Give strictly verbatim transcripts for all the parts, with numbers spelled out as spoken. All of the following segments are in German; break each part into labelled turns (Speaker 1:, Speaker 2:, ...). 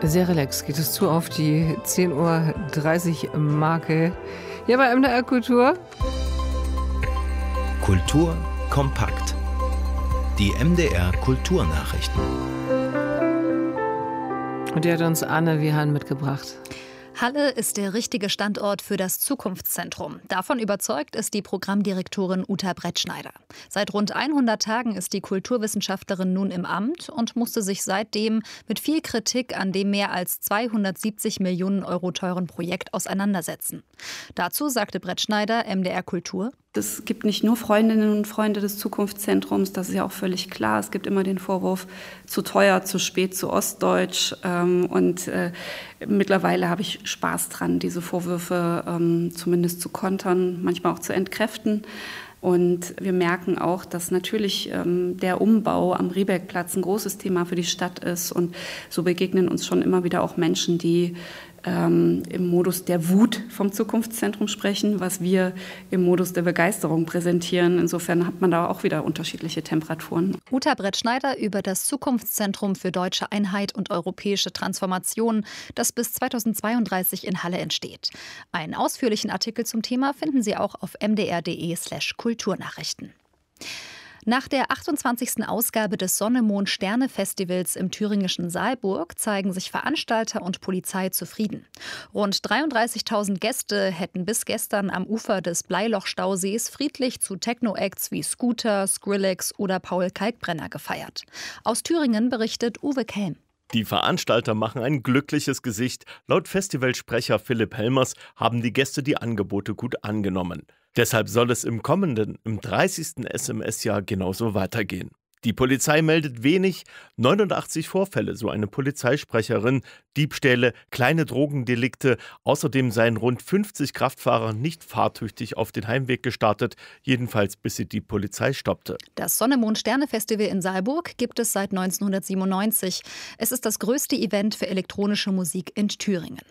Speaker 1: Sehr relax geht es zu auf die zehn Uhr dreißig Marke. Hier bei M D R Kultur.
Speaker 2: Kultur kompakt. Die M D R Kulturnachrichten.
Speaker 1: Und die hat uns Anne Wiehan mitgebracht.
Speaker 3: Halle ist der richtige Standort für das Zukunftszentrum. Davon überzeugt ist die Programmdirektorin Uta Brettschneider. Seit rund hundert Tagen ist die Kulturwissenschaftlerin nun im Amt und musste sich seitdem mit viel Kritik an dem mehr als zweihundertsiebzig Millionen Euro teuren Projekt auseinandersetzen. Dazu sagte Brettschneider M D R Kultur:
Speaker 4: Es gibt nicht nur Freundinnen und Freunde des Zukunftszentrums, das ist ja auch völlig klar. Es gibt immer den Vorwurf, zu teuer, zu spät, zu ostdeutsch. Und äh, mittlerweile habe ich Spaß dran, diese Vorwürfe ähm, zumindest zu kontern, manchmal auch zu entkräften. Und wir merken auch, dass natürlich ähm, der Umbau am Riebeckplatz ein großes Thema für die Stadt ist. Und so begegnen uns schon immer wieder auch Menschen, die ähm, im Modus der Wut vom Zukunftszentrum sprechen, was wir im Modus der Begeisterung präsentieren. Insofern hat man da auch wieder unterschiedliche Temperaturen.
Speaker 3: Uta Brettschneider über das Zukunftszentrum für deutsche Einheit und europäische Transformation, das bis zweitausendzweiunddreißig in Halle entsteht. Einen ausführlichen Artikel zum Thema finden Sie auch auf m d r punkt d e slash kulturnachrichten. Nach der achtundzwanzigsten Ausgabe des Sonne-Mond-Sterne-Festivals im thüringischen Saalburg zeigen sich Veranstalter und Polizei zufrieden. Rund dreiunddreißigtausend Gäste hätten bis gestern am Ufer des Bleiloch-Stausees friedlich zu Techno-Acts wie Scooter, Skrillex oder Paul Kalkbrenner gefeiert. Aus Thüringen berichtet Uwe Kelm.
Speaker 5: Die Veranstalter machen ein glückliches Gesicht. Laut Festivalsprecher Philipp Helmers haben die Gäste die Angebote gut angenommen. Deshalb soll es im kommenden, im dreißigsten S M S-Jahr genauso weitergehen. Die Polizei meldet wenig, neunundachtzig Vorfälle, so eine Polizeisprecherin, Diebstähle, kleine Drogendelikte. Außerdem seien rund fünfzig Kraftfahrer nicht fahrtüchtig auf den Heimweg gestartet, jedenfalls bis sie die Polizei stoppte.
Speaker 3: Das Sonne-Mond-Sterne-Festival in Saalburg gibt es seit neunzehnhundertsiebenundneunzig. Es ist das größte Event für elektronische Musik in Thüringen.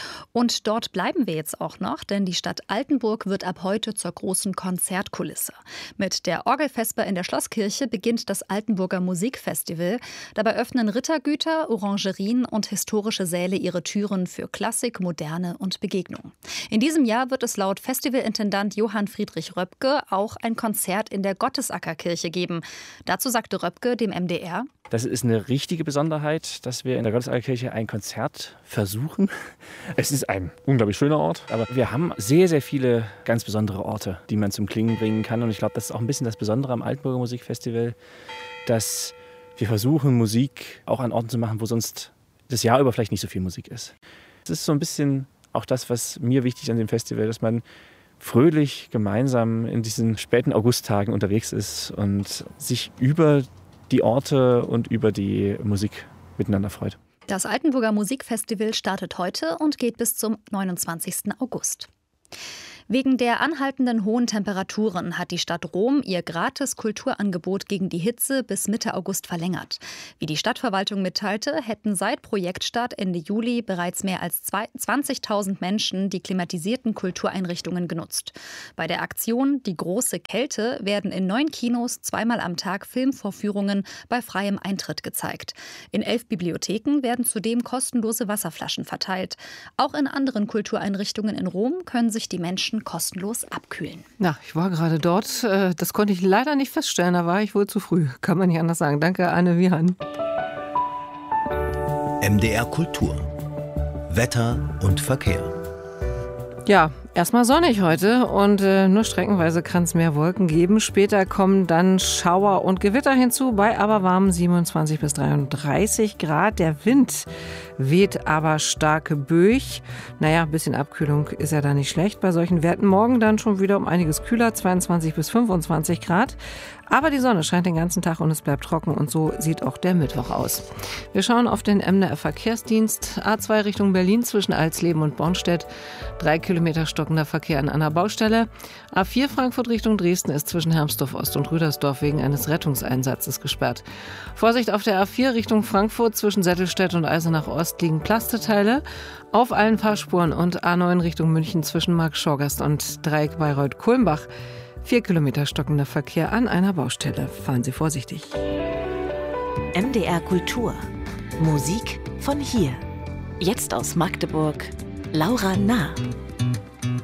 Speaker 3: Und dort bleiben wir jetzt auch noch, denn die Stadt Altenburg wird ab heute zur großen Konzertkulisse. Mit der Orgelvesper in der Schlosskirche beginnt das Altenburger Musikfestival. Dabei öffnen Rittergüter, Orangerien und historische Säle ihre Türen für Klassik, Moderne und Begegnung. In diesem Jahr wird es laut Festivalintendant Johann Friedrich Röpke auch ein Konzert in der Gottesackerkirche geben. Dazu sagte Röpke dem M D R:
Speaker 6: Das ist eine richtige Besonderheit, dass wir in der Gottesackerkirche ein Konzert versuchen. Es ist ein unglaublich schöner Ort, aber wir haben sehr, sehr viele ganz besondere Orte, die man zum Klingen bringen kann. Und ich glaube, das ist auch ein bisschen das Besondere am Altenburger Musikfestival, dass wir versuchen, Musik auch an Orten zu machen, wo sonst das Jahr über vielleicht nicht so viel Musik ist. Es ist so ein bisschen auch das, was mir wichtig ist an dem Festival, dass man fröhlich gemeinsam in diesen späten Augusttagen unterwegs ist und sich über die Orte und über die Musik miteinander freut.
Speaker 3: Das Altenburger Musikfestival startet heute und geht bis zum neunundzwanzigsten August. Wegen der anhaltenden hohen Temperaturen hat die Stadt Rom ihr gratis Kulturangebot gegen die Hitze bis Mitte August verlängert. Wie die Stadtverwaltung mitteilte, hätten seit Projektstart Ende Juli bereits mehr als zwanzigtausend Menschen die klimatisierten Kultureinrichtungen genutzt. Bei der Aktion Die große Kälte werden in neun Kinos zweimal am Tag Filmvorführungen bei freiem Eintritt gezeigt. In elf Bibliotheken werden zudem kostenlose Wasserflaschen verteilt. Auch in anderen Kultureinrichtungen in Rom können sich die Menschen kostenlos abkühlen.
Speaker 1: Na, ich war gerade dort. Das konnte ich leider nicht feststellen. Da war ich wohl zu früh. Kann man nicht anders sagen. Danke, Anne Wiehan.
Speaker 2: M D R Kultur. Wetter und Verkehr.
Speaker 1: Ja, erstmal sonnig heute und äh, nur streckenweise kann es mehr Wolken geben. Später kommen dann Schauer und Gewitter hinzu, bei aber warmen siebenundzwanzig bis dreiunddreißig Grad. Der Wind weht aber starke Böig. Naja, ein bisschen Abkühlung ist ja da nicht schlecht bei solchen Werten. Morgen dann schon wieder um einiges kühler, zweiundzwanzig bis fünfundzwanzig Grad. Aber die Sonne scheint den ganzen Tag und es bleibt trocken und so sieht auch der Mittwoch aus. Wir schauen auf den M D R Verkehrsdienst. A zwei Richtung Berlin zwischen Alsleben und Bornstedt. Drei Kilometer stockender Verkehr an einer Baustelle. A vier Frankfurt Richtung Dresden ist zwischen Hermsdorf Ost und Rüdersdorf wegen eines Rettungseinsatzes gesperrt. Vorsicht auf der A vier Richtung Frankfurt zwischen Settelstedt und Eisenach Ost liegen Plasteteile auf allen Fahrspuren und A neun Richtung München zwischen Markt-Schorgast und Dreieck Bayreuth-Kulmbach. Vier Kilometer stockender Verkehr an einer Baustelle. Fahren Sie vorsichtig.
Speaker 7: M D R Kultur. Musik von hier. Jetzt aus Magdeburg, Laura Nah.